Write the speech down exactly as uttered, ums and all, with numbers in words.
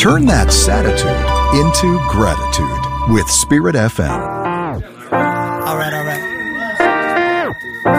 Turn that Satitude into gratitude with Spirit F M. All right, all right.